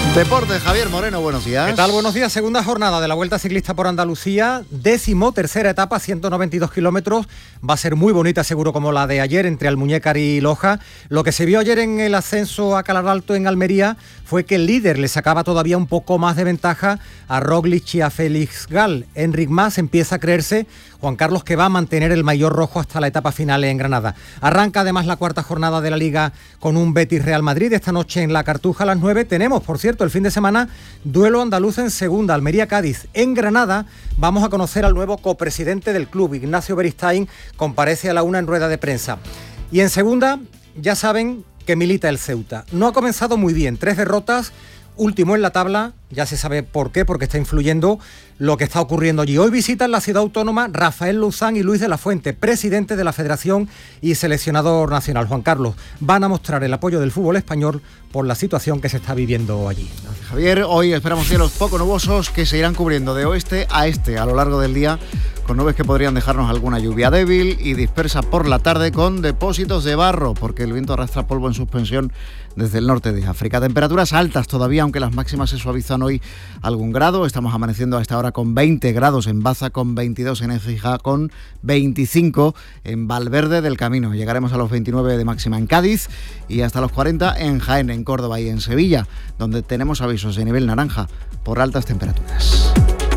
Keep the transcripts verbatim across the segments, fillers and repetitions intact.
Deportes, Javier Moreno, buenos días. ¿Qué tal? Buenos días. Segunda jornada de la Vuelta Ciclista por Andalucía, décimo tercera etapa, ciento noventa y dos kilómetros. Va a ser muy bonita, seguro, como la de ayer entre Almuñécar y Loja. Lo que se vio ayer en el ascenso a Calaralto en Almería fue que el líder le sacaba todavía un poco más de ventaja a Roglic y a Félix Gal. Enric Mas empieza a creerse, Juan Carlos, que va a mantener el maillot rojo hasta la etapa final en Granada. Arranca además la cuarta jornada de la Liga con un Betis Real Madrid. Esta noche en la Cartuja a las nueve tenemos, por cierto, el fin de semana, duelo andaluz en segunda, Almería-Cádiz. En Granada vamos a conocer al nuevo copresidente del club, Ignacio Beristain, comparece a la una en rueda de prensa. Y en segunda, ya saben que milita el Ceuta. No ha comenzado muy bien, tres derrotas, último en la tabla, ya se sabe por qué, porque está influyendo lo que está ocurriendo allí. Hoy visitan la ciudad autónoma Rafael Luzán y Luis de la Fuente, presidente de la Federación y seleccionador nacional. Juan Carlos, van a mostrar el apoyo del fútbol español por la situación que se está viviendo allí. Gracias, Javier. Hoy esperamos cielos poco nubosos que se irán cubriendo de oeste a este a lo largo del día, con nubes que podrían dejarnos alguna lluvia débil y dispersa por la tarde con depósitos de barro, porque el viento arrastra polvo en suspensión desde el norte de África. Temperaturas altas todavía, aunque las máximas se suavizan hoy algún grado. Estamos amaneciendo a esta hora con veinte grados en Baza, con veintidós en Écija, con veinticinco en Valverde del Camino. Llegaremos a los veintinueve de máxima en Cádiz y hasta los cuarenta en Jaén, en Córdoba y en Sevilla, donde tenemos avisos de nivel naranja por altas temperaturas.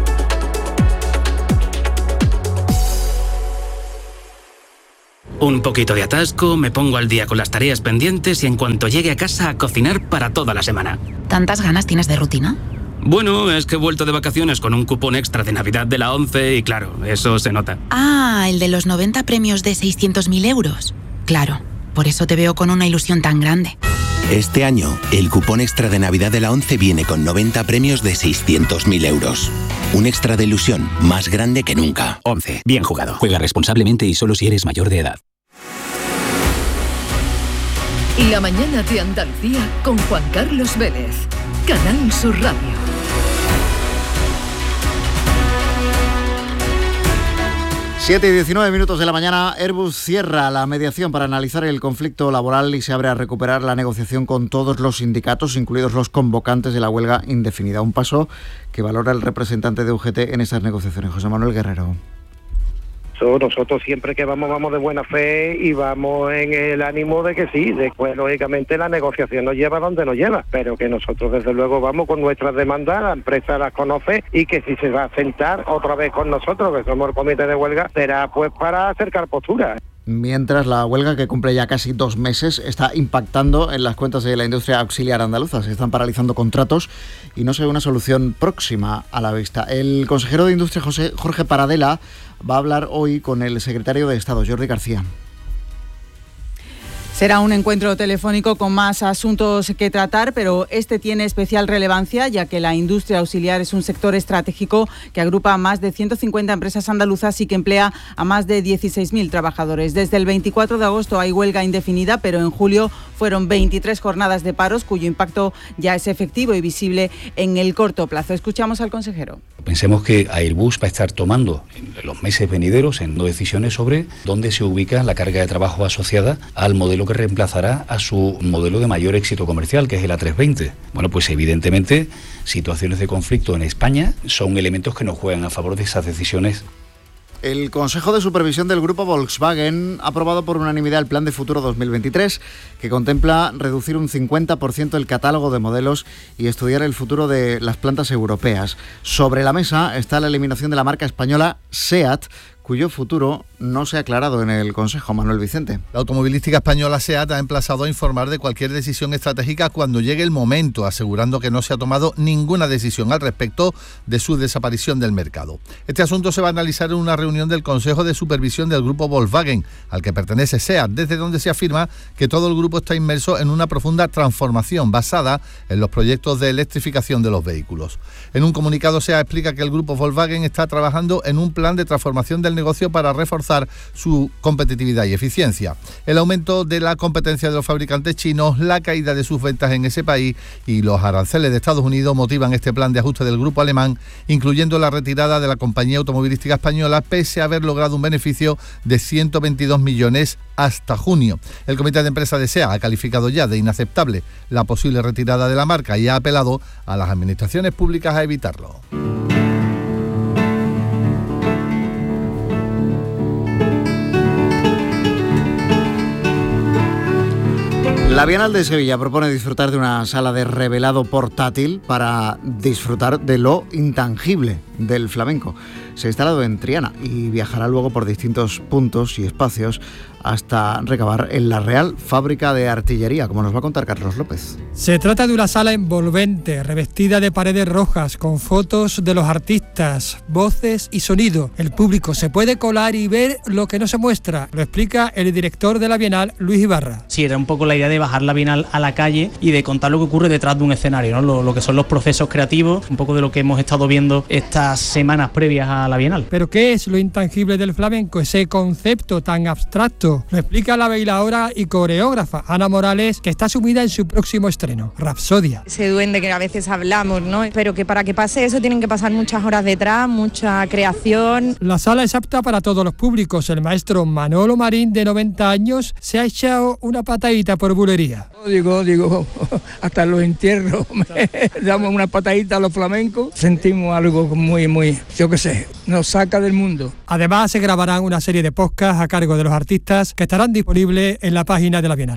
Un poquito de atasco, me pongo al día con las tareas pendientes y en cuanto llegue a casa a cocinar para toda la semana. ¿Tantas ganas tienes de rutina? Bueno, es que he vuelto de vacaciones con un cupón extra de Navidad de la ONCE y claro, eso se nota. Ah, el de los noventa premios de seiscientos mil euros. Claro, por eso te veo con una ilusión tan grande. Este año, el cupón extra de Navidad de la ONCE viene con noventa premios de seiscientos mil euros. Un extra de ilusión más grande que nunca. ONCE, bien jugado. Juega responsablemente y solo si eres mayor de edad. La mañana de Andalucía con Juan Carlos Vélez. Canal Sur Radio. siete y diecinueve minutos de la mañana. Airbus cierra la mediación para analizar el conflicto laboral y se abre a recuperar la negociación con todos los sindicatos, incluidos los convocantes de la huelga indefinida. Un paso que valora el representante de U G T en estas negociaciones, José Manuel Guerrero. Nosotros siempre que vamos, vamos de buena fe y vamos en el ánimo de que sí, después lógicamente la negociación nos lleva donde nos lleva, pero que nosotros desde luego vamos con nuestras demandas, la empresa las conoce y que si se va a sentar otra vez con nosotros, que somos el comité de huelga, será pues para acercar posturas. Mientras la huelga, que cumple ya casi dos meses, está impactando en las cuentas de la industria auxiliar andaluza. Se están paralizando contratos y no se ve una solución próxima a la vista. El consejero de Industria, José, Jorge Paradela, va a hablar hoy con el secretario de Estado, Jordi García. Será un encuentro telefónico con más asuntos que tratar, pero este tiene especial relevancia ya que la industria auxiliar es un sector estratégico que agrupa a más de ciento cincuenta empresas andaluzas y que emplea a más de dieciséis mil trabajadores. Desde el veinticuatro de agosto hay huelga indefinida, pero en julio fueron veintitrés jornadas de paros cuyo impacto ya es efectivo y visible en el corto plazo. Escuchamos al consejero. Pensemos que Airbus va a estar tomando en los meses venideros en decisiones sobre dónde se ubica la carga de trabajo asociada al modelo que reemplazará a su modelo de mayor éxito comercial, que es el A trescientos veinte. Bueno, pues evidentemente situaciones de conflicto en España son elementos que nos juegan a favor de esas decisiones. El Consejo de Supervisión del Grupo Volkswagen ha aprobado por unanimidad el Plan de Futuro dos mil veintitrés, que contempla reducir un cincuenta por ciento el catálogo de modelos y estudiar el futuro de las plantas europeas. Sobre la mesa está la eliminación de la marca española SEAT, cuyo futuro no se ha aclarado en el Consejo. Manuel Vicente. La automovilística española SEAT ha emplazado a informar de cualquier decisión estratégica cuando llegue el momento, asegurando que no se ha tomado ninguna decisión al respecto de su desaparición del mercado. Este asunto se va a analizar en una reunión del Consejo de Supervisión del Grupo Volkswagen, al que pertenece SEAT, desde donde se afirma que todo el grupo está inmerso en una profunda transformación basada en los proyectos de electrificación de los vehículos. En un comunicado, SEAT explica que el Grupo Volkswagen está trabajando en un plan de transformación del negocio para reforzar reforzar su competitividad y eficiencia. El aumento de la competencia de los fabricantes chinos, la caída de sus ventas en ese país y los aranceles de Estados Unidos motivan este plan de ajuste del grupo alemán, incluyendo la retirada de la compañía automovilística española, pese a haber logrado un beneficio de ciento veintidós millones hasta junio. El comité de empresa de SEAT ha calificado ya de inaceptable la posible retirada de la marca y ha apelado a las administraciones públicas a evitarlo. La Bienal de Sevilla propone disfrutar de una sala de revelado portátil para disfrutar de lo intangible del flamenco. Se ha instalado en Triana y viajará luego por distintos puntos y espacios hasta recabar en la Real Fábrica de Artillería, como nos va a contar Carlos López. Se trata de una sala envolvente, revestida de paredes rojas, con fotos de los artistas, voces y sonido. El público se puede colar y ver lo que no se muestra, lo explica el director de la Bienal, Luis Ibarra. Sí, era un poco la idea de bajar la Bienal a la calle y de contar lo que ocurre detrás de un escenario, ¿no? Lo, lo que son los procesos creativos, un poco de lo que hemos estado viendo estas semanas previas a la Bienal. ¿Pero qué es lo intangible del flamenco, ese concepto tan abstracto? Lo explica la bailaora y coreógrafa Ana Morales, que está sumida en su próximo estreno, Rapsodia. Ese duende que a veces hablamos, ¿no? Pero que para que pase eso tienen que pasar muchas horas detrás, mucha creación. La sala es apta para todos los públicos. El maestro Manolo Marín, de noventa años, se ha echado una patadita por bulería. Digo, digo, hasta en los entierros damos una patadita a los flamencos, sentimos algo muy, muy, yo qué sé, nos saca del mundo. Además, se grabarán una serie de podcasts a cargo de los artistas que estarán disponibles en la página de la Bienal.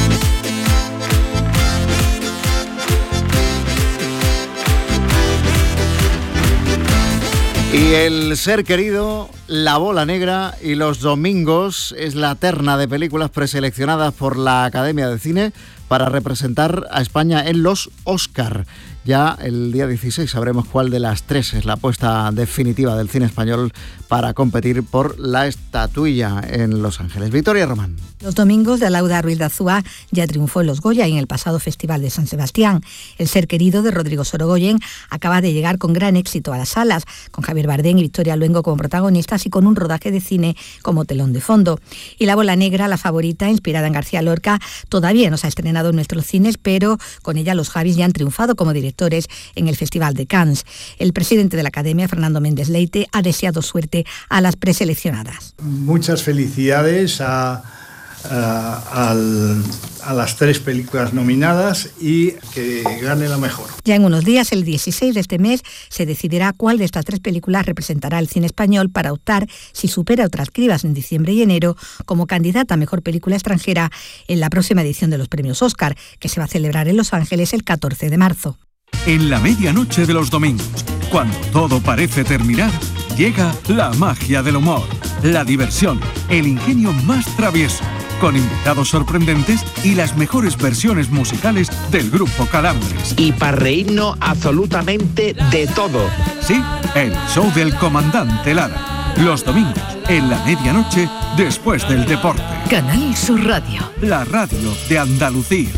Y el ser querido, La Bola Negra y Los Domingos es la terna de películas preseleccionadas por la Academia de Cine para representar a España en los Oscar. Ya el día dieciséis sabremos cuál de las tres es la apuesta definitiva del cine español para competir por la estatuilla en Los Ángeles. Victoria Román. Los Domingos, de Alauda Ruiz de Azúa, ya triunfó en los Goya y en el pasado Festival de San Sebastián. El ser querido, de Rodrigo Sorogoyen, acaba de llegar con gran éxito a las salas, con Javier Bardem y Victoria Luengo como protagonistas y con un rodaje de cine como telón de fondo. Y La Bola Negra, la favorita, inspirada en García Lorca, todavía no se ha estrenado en nuestros cines, pero con ella los Javis ya han triunfado como directores en el Festival de Cannes. El presidente de la Academia, Fernando Méndez Leite, ha deseado suerte a las preseleccionadas. Muchas felicidades a, a, al, a las tres películas nominadas y que gane la mejor. Ya en unos días, el dieciséis de este mes, se decidirá cuál de estas tres películas representará el cine español para optar, si supera otras cribas en diciembre y enero, como candidata a mejor película extranjera en la próxima edición de los premios Oscar, que se va a celebrar en Los Ángeles el catorce de marzo. En la medianoche de los domingos, cuando todo parece terminar, llega la magia del humor, la diversión, el ingenio más travieso, con invitados sorprendentes y las mejores versiones musicales del grupo Calambres. Y para reírnos absolutamente de todo. Sí, el show del comandante Lara. Los domingos, en la medianoche, después del deporte. Canal Sur Radio. La radio de Andalucía.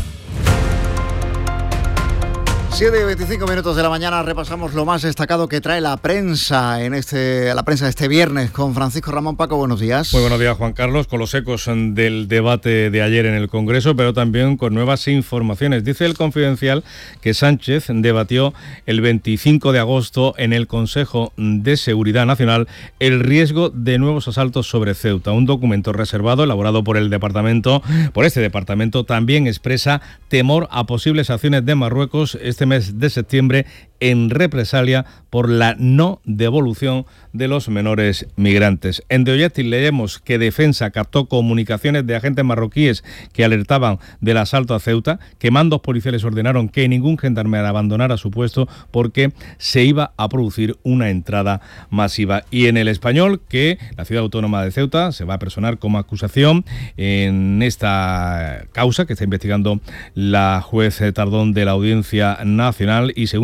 siete y veinticinco minutos de la mañana, repasamos lo más destacado que trae la prensa en este, la prensa de este viernes con Francisco Ramón. Paco, buenos días. Muy buenos días, Juan Carlos, con los ecos del debate de ayer en el Congreso, pero también con nuevas informaciones. Dice el Confidencial que Sánchez debatió el veinticinco de agosto en el Consejo de Seguridad Nacional el riesgo de nuevos asaltos sobre Ceuta. Un documento reservado elaborado por el departamento, por este departamento, también expresa temor a posibles acciones de Marruecos este mes de septiembre en represalia por la no devolución de los menores migrantes. En The Objective leemos que Defensa captó comunicaciones de agentes marroquíes que alertaban del asalto a Ceuta, que mandos policiales ordenaron que ningún gendarme abandonara su puesto porque se iba a producir una entrada masiva. Y en El Español, que la ciudad autónoma de Ceuta se va a personar como acusación en esta causa que está investigando la juez Tardón de la Audiencia Nacional, y según El Español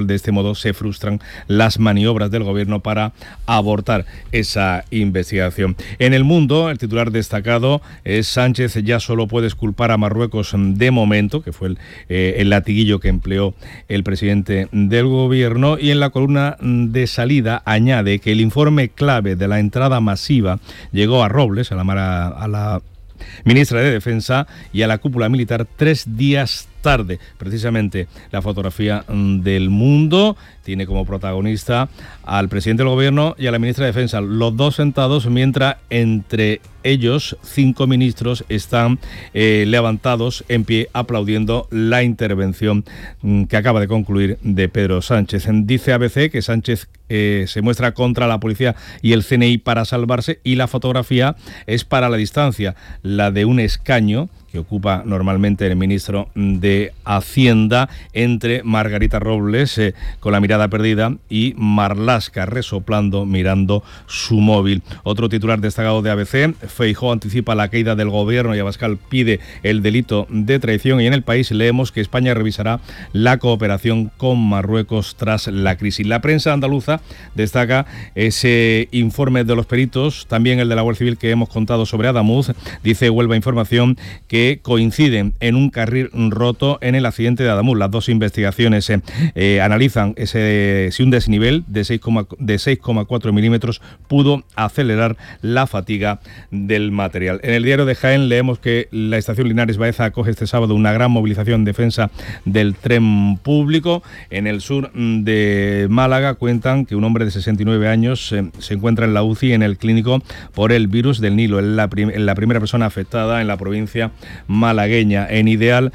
Judicial. De este modo se frustran las maniobras del gobierno para abortar esa investigación. En el mundo, el titular destacado es: Sánchez ya solo puede culpar a Marruecos de momento, que fue el, eh, el latiguillo que empleó el presidente del gobierno. Y en la columna de salida añade que el informe clave de la entrada masiva llegó a Robles, a la, Mara, a la ministra de Defensa, y a la cúpula militar tres días tarde. Precisamente la fotografía del Mundo tiene como protagonista al presidente del gobierno y a la ministra de Defensa, los dos sentados, mientras entre ellos cinco ministros están eh, levantados en pie aplaudiendo la intervención mm, que acaba de concluir de Pedro Sánchez. Dice A B C que Sánchez eh, se muestra contra la policía y el C N I para salvarse, y la fotografía es para la distancia, la de un escaño que ocupa normalmente el ministro de Hacienda, entre Margarita Robles eh, con la mirada perdida y Marlaska resoplando mirando su móvil. Otro titular destacado de A B C: Feijóo anticipa la caída del gobierno y Abascal pide el delito de traición. Y en El País leemos que España revisará la cooperación con Marruecos tras la crisis. La prensa andaluza destaca ese informe de los peritos, también el de la Guardia Civil que hemos contado sobre Adamuz. Dice Huelva Información que que coinciden en un carril roto en el accidente de Adamuz. Las dos investigaciones eh, eh, analizan ese, si un desnivel de seis coma cuatro milímetros pudo acelerar la fatiga del material. En el diario de Jaén leemos que la estación Linares Baeza acoge este sábado una gran movilización en defensa del tren público. En el sur de Málaga cuentan que un hombre de sesenta y nueve años eh, se encuentra en la U C I en el clínico por el virus del Nilo. Es la, prim la primera persona afectada en la provincia malagueña. En Ideal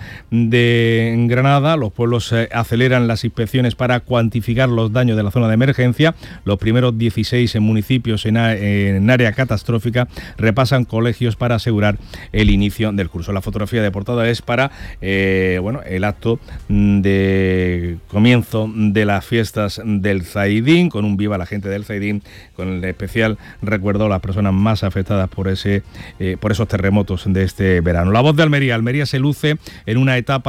de Granada, los pueblos eh, aceleran las inspecciones para cuantificar los daños de la zona de emergencia. Los primeros dieciséis municipios en, a, en área catastrófica repasan colegios para asegurar el inicio del curso. La fotografía de portada es para eh, bueno, el acto de comienzo de las fiestas del Zaidín, con un viva la gente del Zaidín, con el especial recuerdo a las personas más afectadas por ese eh, por esos terremotos de este verano. La Voz de Almería. Almería se luce en una etapa